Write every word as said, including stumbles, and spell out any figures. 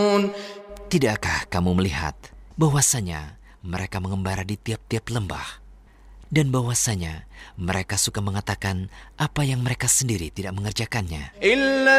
Tidakkah kamu melihat bahwasanya mereka mengembara di tiap-tiap lembah, dan bahwasanya mereka suka mengatakan apa yang mereka sendiri tidak mengerjakannya?